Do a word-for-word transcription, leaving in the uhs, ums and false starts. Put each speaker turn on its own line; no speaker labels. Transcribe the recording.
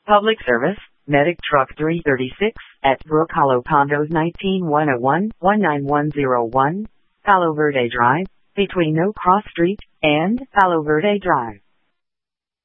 Public service, Medic Truck three thirty-six, at Brook Hollow Condos nineteen one oh one, nineteen one oh one, Palo Verde Drive, between No Cross Street and Palo Verde Drive.